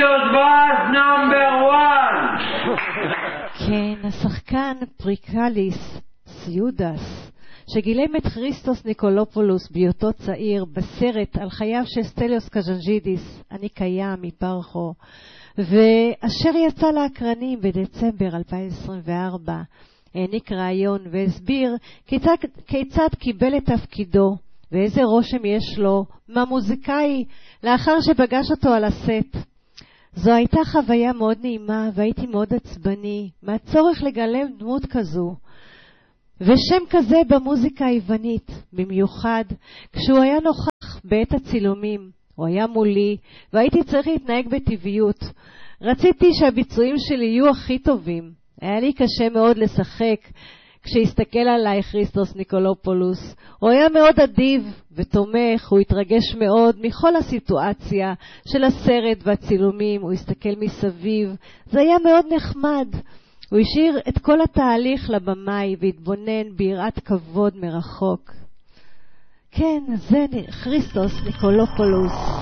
Studios was number 1. כן, השחקן פריקליס סיודס, שגילם את כריסטוס ניקולופולוס בהיותו צעיר בסרט על חייו של סטליוס קז'נג'ידיס, אני קיים מפרחו, ואשר יצא לאקרנים בדצמבר 2024, העניק רעיון והסביר כיצד קיבל את תפקידו ואיזה רושם יש לו מהמוזיקאי לאחר שפגש אותו על הסט. זו הייתה חוויה מאוד נעימה והייתי מאוד עצבני מהצורך לגלם דמות כזו ושם כזה במוזיקה היוונית, במיוחד כשהוא היה נוכח בעת הצילומים. הוא היה מולי והייתי צריך להתנהג בטבעיות. רציתי שהביצועים שלי יהיו הכי טובים. היה לי קשה מאוד לשחק כשהסתכל עליי כריסטוס ניקולופולוס. הוא היה מאוד אדיב ותומך, הוא התרגש מאוד מכל הסיטואציה של הסרט והצילומים, הוא הסתכל מסביב, זה היה מאוד נחמד. הוא השאיר את כל התהליך לבמאי והתבונן ביראת כבוד מרחוק. כן, זה כריסטוס ניקולופולוס.